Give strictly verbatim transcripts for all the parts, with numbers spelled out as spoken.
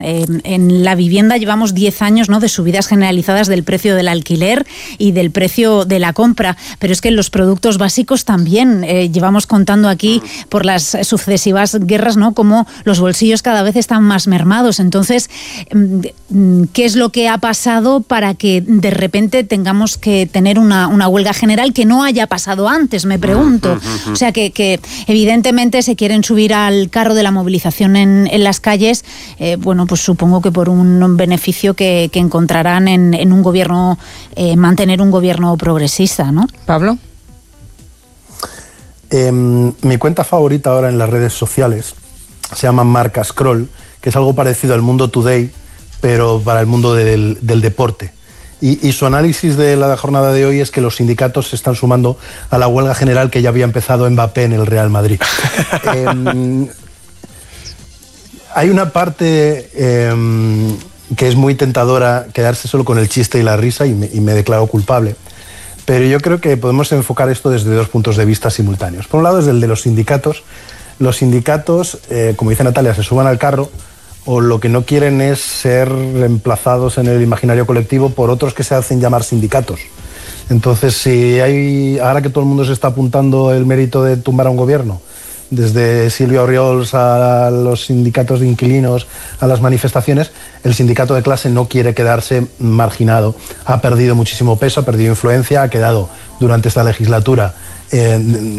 Eh, en la vivienda llevamos diez años, ¿no?, de subidas generalizadas del precio del alquiler y del precio de la compra, pero es que en los productos básicos también eh, llevamos contando aquí por las sucesivas guerras, ¿no?, como los bolsillos cada vez están más mermados. Entonces, ¿qué es lo que ha pasado para que de repente tengamos que tener una, una huelga general que no haya pasado antes? Me pregunto. O sea, que, que evidentemente se quieren subir al carro de la movilización en, en las calles, eh, bueno, pues supongo que por un beneficio que, que encontrarán en, en un gobierno, eh, mantener un gobierno progresista, ¿no? Pablo. Eh, mi cuenta favorita ahora en las redes sociales se llama Marca Scroll, que es algo parecido al Mundo Today, pero para el mundo del, del deporte. Y, y su análisis de la jornada de hoy es que los sindicatos se están sumando a la huelga general que ya había empezado Mbappé en el Real Madrid. eh, Hay una parte eh, que es muy tentadora, quedarse solo con el chiste y la risa, y me, y me declaro culpable. Pero yo creo que podemos enfocar esto desde dos puntos de vista simultáneos. Por un lado, desde el de los sindicatos. Los sindicatos, eh, como dice Natalia, se suban al carro, o lo que no quieren es ser reemplazados en el imaginario colectivo por otros que se hacen llamar sindicatos. Entonces, si hay, ahora que todo el mundo se está apuntando el mérito de tumbar a un gobierno, desde Silvia Orriols a los sindicatos de inquilinos, a las manifestaciones, el sindicato de clase no quiere quedarse marginado. Ha perdido muchísimo peso, ha perdido influencia, ha quedado durante esta legislatura eh,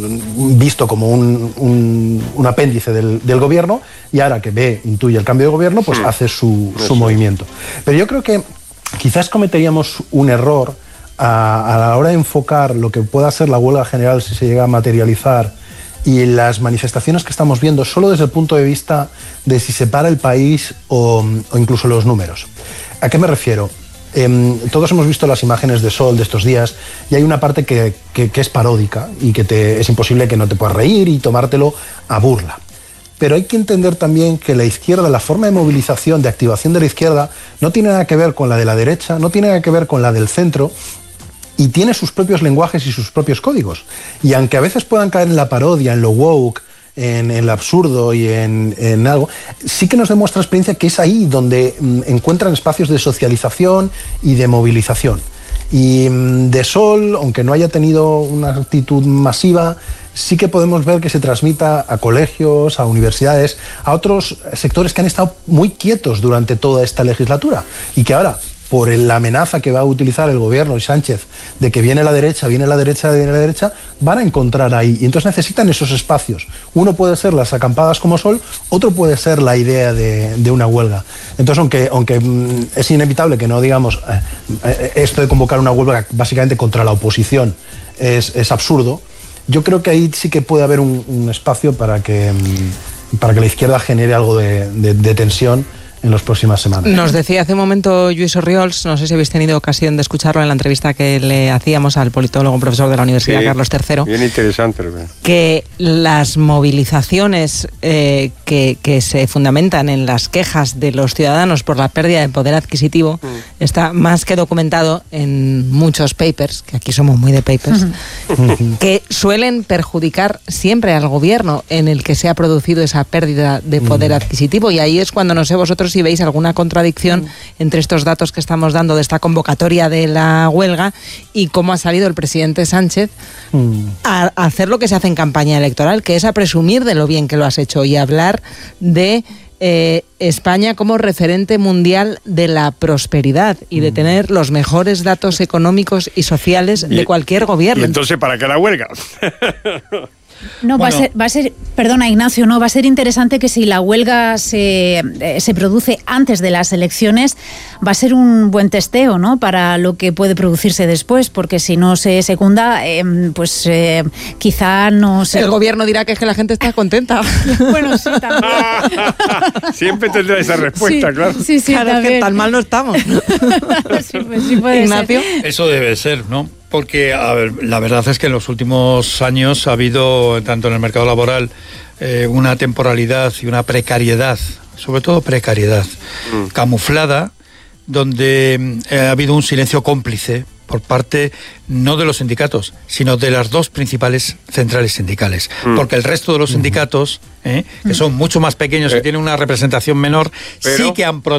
visto como un, un, un apéndice del, del gobierno, y ahora que ve, intuye el cambio de gobierno, pues sí, hace su, su movimiento. Pero yo creo que quizás cometeríamos un error a, a la hora de enfocar lo que pueda ser la huelga general si se llega a materializar y las manifestaciones que estamos viendo solo desde el punto de vista de si se para el país o, o incluso los números. ¿A qué me refiero? Eh, todos hemos visto las imágenes de Sol de estos días y hay una parte que, que, que es paródica y que te, es imposible que no te puedas reír y tomártelo a burla. Pero hay que entender también que la izquierda, la forma de movilización, de activación de la izquierda, no tiene nada que ver con la de la derecha, no tiene nada que ver con la del centro, y tiene sus propios lenguajes y sus propios códigos. Y aunque a veces puedan caer en la parodia, en lo woke, en, en lo absurdo y en, en algo, sí que nos demuestra la experiencia que es ahí donde mm, encuentran espacios de socialización y de movilización. Y mm, de Sol, aunque no haya tenido una actitud masiva, sí que podemos ver que se transmita a colegios, a universidades, a otros sectores que han estado muy quietos durante toda esta legislatura y que ahora, por la amenaza que va a utilizar el gobierno y Sánchez de que viene la derecha, viene la derecha, viene la derecha, van a encontrar ahí. Y entonces necesitan esos espacios. Uno puede ser las acampadas como Sol, otro puede ser la idea de, de una huelga. Entonces, aunque, aunque mm, es inevitable que no digamos eh, esto de convocar una huelga básicamente contra la oposición es, es absurdo, yo creo que ahí sí que puede haber un, un espacio para que, mm, para que la izquierda genere algo de, de, de tensión en las próximas semanas. Nos decía hace un momento Lluís Orriols, no sé si habéis tenido ocasión de escucharlo en la entrevista que le hacíamos al politólogo profesor de la Universidad sí, Carlos tercero. Bien interesante. Que las movilizaciones eh, que, que se fundamentan en las quejas de los ciudadanos por la pérdida de poder adquisitivo mm. está más que documentado en muchos papers, que aquí somos muy de papers, mm. que suelen perjudicar siempre al gobierno en el que se ha producido esa pérdida de poder mm. adquisitivo. Y ahí es cuando no sé vosotros si veis alguna contradicción mm. entre estos datos que estamos dando de esta convocatoria de la huelga y cómo ha salido el presidente Sánchez mm. a, a hacer lo que se hace en campaña electoral, que es a presumir de lo bien que lo has hecho y hablar de eh, España como referente mundial de la prosperidad y de tener los mejores datos económicos y sociales y, de cualquier gobierno. ¿Y entonces para qué la huelga? No, bueno. va, a ser, va a ser, perdona Ignacio, no, va a ser interesante que si la huelga se, eh, se produce antes de las elecciones, va a ser un buen testeo, ¿no?, para lo que puede producirse después, porque si no se secunda, eh, pues eh, quizá no se... El gobierno dirá que es que la gente está contenta. Bueno, sí, también. Siempre tendrá esa respuesta, sí, claro. Sí, sí, claro, que tan mal no estamos. Sí, pues sí puede Ignacio. ser. Eso debe ser, ¿no? Porque, a ver, la verdad es que en los últimos años ha habido, tanto en el mercado laboral, eh, una temporalidad y una precariedad, sobre todo precariedad, mm. camuflada, donde eh, ha habido un silencio cómplice por parte no de los sindicatos, sino de las dos principales centrales sindicales. Mm. Porque el resto de los sindicatos, eh, que son mucho más pequeños, eh. que tienen una representación menor, Pero... sí que han protestado.